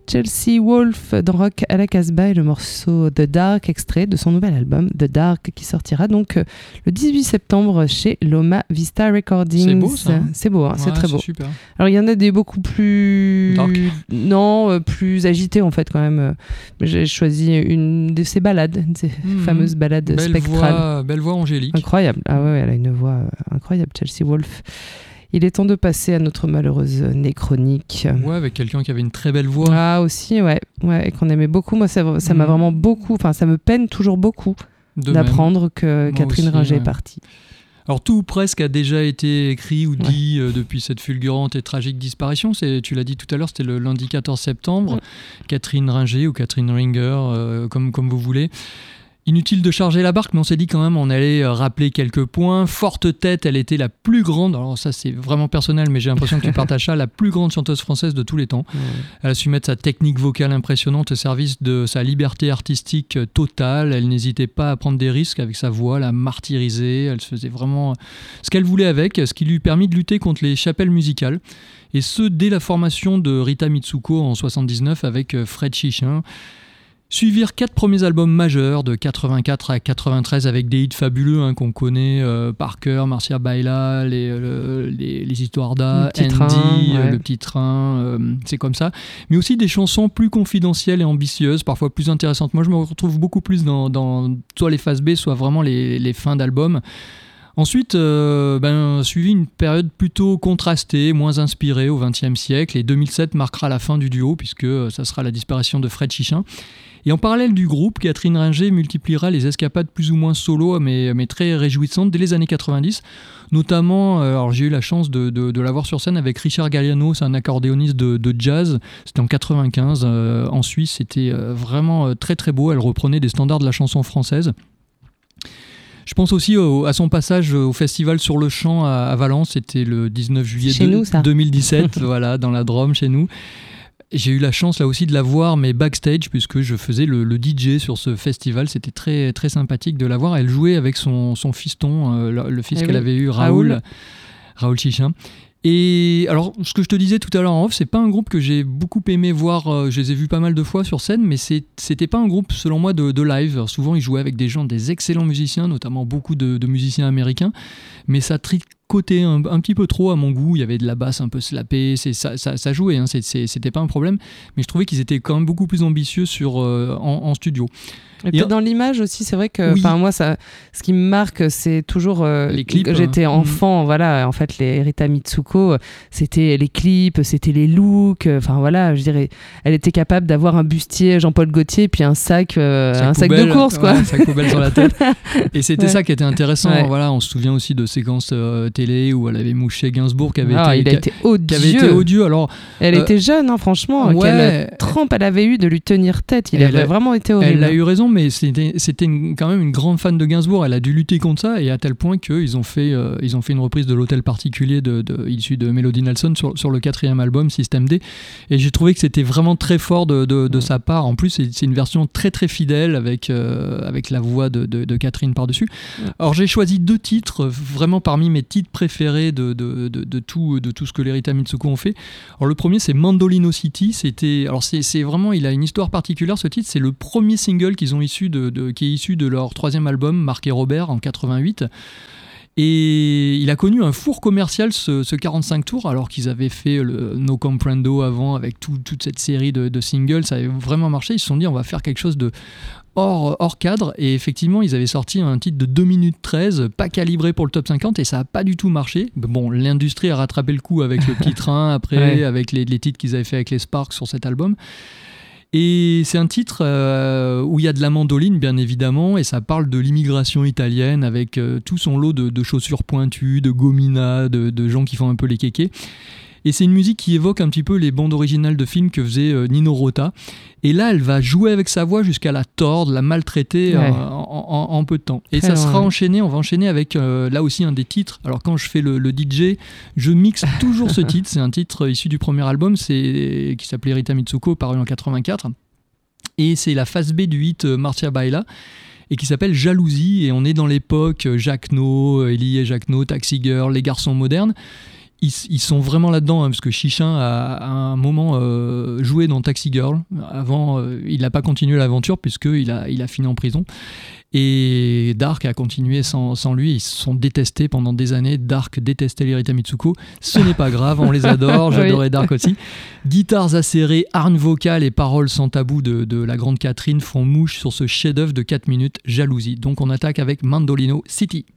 Chelsea Wolfe dans Rock à la Casbah et le morceau The Dark, extrait de son nouvel album The Dark, qui sortira donc le 18 septembre chez Loma Vista Recordings. C'est beau ça. C'est beau, hein, c'est très beau. Super. Alors il y en a des beaucoup plus dark. Non, plus agités en fait quand même. J'ai choisi une de ces ballades, ces fameuses ballades spectrales. Belle voix angélique. Incroyable. Ah ouais, elle a une voix incroyable, Chelsea Wolfe. Il est temps de passer à notre malheureuse néchronique. Ouais, avec quelqu'un qui avait une très belle voix. Ah aussi, ouais, et qu'on aimait beaucoup. Moi, ça m'a vraiment beaucoup, enfin, ça me peine toujours beaucoup d'apprendre que Catherine Ringer est partie. Alors tout presque a déjà été écrit ou dit depuis cette fulgurante et tragique disparition. Tu l'as dit tout à l'heure, c'était le lundi 14 septembre. Catherine Ringer ou Catherine Ringer, comme vous voulez. Inutile de charger la barque, mais on s'est dit quand même on allait rappeler quelques points. Forte tête, elle était la plus grande, alors ça c'est vraiment personnel, mais j'ai l'impression que tu partages ça, la plus grande chanteuse française de tous les temps. Elle a su mettre sa technique vocale impressionnante au service de sa liberté artistique totale. Elle n'hésitait pas à prendre des risques avec sa voix, la martyriser. Elle se faisait vraiment ce qu'elle voulait avec, ce qui lui permit de lutter contre les chapelles musicales. Et ce, dès la formation de Rita Mitsuko en 79 avec Fred Chichin. Suivirent 4 premiers albums majeurs de 84 à 93 avec des hits fabuleux qu'on connaît par cœur, Marcia Baila, les histoires d'A, Andy, Le Petit Train, c'est comme ça. Mais aussi des chansons plus confidentielles et ambitieuses, parfois plus intéressantes. Moi je me retrouve beaucoup plus dans soit les phases B, soit vraiment les fins d'albums. Ensuite, suivit une période plutôt contrastée, moins inspirée au XXe siècle, et 2007 marquera la fin du duo, puisque ça sera la disparition de Fred Chichin. Et en parallèle du groupe, Catherine Ringer multipliera les escapades plus ou moins solo, mais très réjouissantes dès les années 90. Notamment, alors j'ai eu la chance de la voir sur scène avec Richard Galliano, c'est un accordéoniste de jazz. C'était en 95, en Suisse. C'était vraiment très très beau. Elle reprenait des standards de la chanson française. Je pense aussi à son passage au festival Sur le Champ à Valence. C'était le 19 juillet 2017, voilà, dans la Drôme, chez nous. J'ai eu la chance là aussi de la voir, mais backstage, puisque je faisais le DJ sur ce festival. C'était très, très sympathique de la voir. Elle jouait avec son fiston, le fils qu'elle avait eu, Raoul Chichin. Et alors, ce que je te disais tout à l'heure en off, c'est pas un groupe que j'ai beaucoup aimé voir. Je les ai vus pas mal de fois sur scène, mais c'était pas un groupe, selon moi, de live. Alors, souvent, ils jouaient avec des excellents musiciens, notamment beaucoup de musiciens américains, mais ça tricotait un petit peu trop à mon goût. Il y avait de la basse un peu slappée, ça jouait, c'était pas un problème, mais je trouvais qu'ils étaient quand même beaucoup plus ambitieux en studio. Et peut-être dans l'image aussi, c'est vrai que moi, ce qui me marque, c'est toujours les clips. J'étais enfant, voilà, en fait, les Rita Mitsuko, c'était les clips, c'était les looks, enfin voilà, je dirais, elle était capable d'avoir un bustier Jean-Paul Gaultier puis un sac de course, quoi. Un sac poubelle sur la tête. Et c'était ça qui était intéressant. Voilà, on se souvient aussi de séquences télé où elle avait mouché Gainsbourg, qui avait été odieux. Alors, elle était jeune, franchement. Quelle trempe elle avait eu de lui tenir tête. Il avait vraiment été horrible. Elle a eu raison, mais c'était quand même une grande fan de Gainsbourg. Elle a dû lutter contre ça, et à tel point qu'ils ont fait une reprise de l'Hôtel Particulier issue de Melody Nelson sur le 4e album, System D. Et j'ai trouvé que c'était vraiment très fort de sa part. En plus, c'est une version très très fidèle avec la voix de Catherine par-dessus. Alors j'ai choisi 2 titres vraiment parmi mes titres préférés de tout ce que les Rita Mitsuko ont fait. Alors le premier, c'est Mandolino City. C'est vraiment, il a une histoire particulière, ce titre. C'est le premier single qu'ils ont qui est issu de leur 3e album, Marc et Robert, en 88. Et il a connu un four commercial, ce 45 tours, alors qu'ils avaient fait le No Comprendo avant, avec toute cette série de singles. Ça avait vraiment marché. Ils se sont dit, on va faire quelque chose de hors cadre. Et effectivement, ils avaient sorti un titre de 2 minutes 13, pas calibré pour le top 50, et ça n'a pas du tout marché. Bon, l'industrie a rattrapé le coup avec Le Petit Train, après, avec les titres qu'ils avaient fait avec les Sparks sur cet album. Et c'est un titre où il y a de la mandoline, bien évidemment, et ça parle de l'immigration italienne avec tout son lot de chaussures pointues, de gominas, de gens qui font un peu les kékés. Et c'est une musique qui évoque un petit peu les bandes originales de films que faisait Nino Rota. Et là, elle va jouer avec sa voix jusqu'à la tordre, la maltraiter en peu de temps. Et ça sera enchaîné, on va enchaîner avec là aussi un des titres. Alors quand je fais le DJ, je mixe toujours ce titre. C'est un titre issu du premier album, qui s'appelait Rita Mitsuko, paru en 84. Et c'est la phase B du hit Marcia Baila, et qui s'appelle Jalousie. Et on est dans l'époque Jacquenot, Elie et Jacquenot, Taxi Girl, les garçons modernes. Ils sont vraiment là-dedans, parce que Chichin, à un moment, joué dans Taxi Girl. Avant, il n'a pas continué l'aventure puisqu'il a fini en prison. Et Dark a continué sans lui. Ils se sont détestés pendant des années. Dark détestait les Rita Mitsuko. Ce n'est pas grave, on les adore. J'adorais Dark aussi. Guitares acérées, harnes vocales et paroles sans tabou de la grande Catherine font mouche sur ce chef-d'œuvre de 4 minutes, Jalousie. Donc on attaque avec Mandolino City.